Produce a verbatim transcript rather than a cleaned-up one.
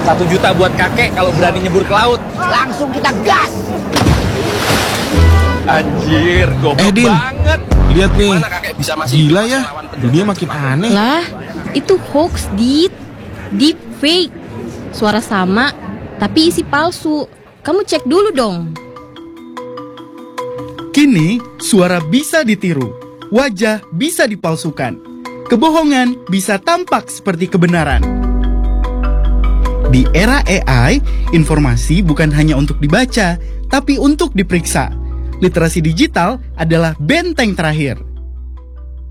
Satu juta buat kakek kalau berani nyebur ke laut. Langsung kita gas. Anjir, goblok Eh, Din. banget. Lihat nih, Mana kakek bisa masih gila ya, melawan penjajah? dunia makin aneh. Lah, itu hoax, Dit. Deep fake. Suara sama, tapi isi palsu. Kamu cek dulu dong. Kini, suara bisa ditiru, wajah bisa dipalsukan, kebohongan bisa tampak seperti kebenaran. Di era A I, informasi bukan hanya untuk dibaca, tapi untuk diperiksa. Literasi digital adalah benteng terakhir.